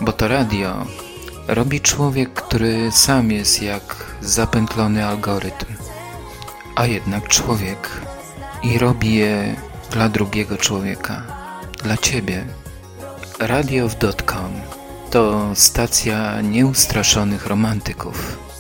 Bo to radio robi człowiek, który sam jest jak zapętlony algorytm. A jednak człowiek i robi je dla drugiego człowieka, dla ciebie. Radiow.com to stacja nieustraszonych romantyków.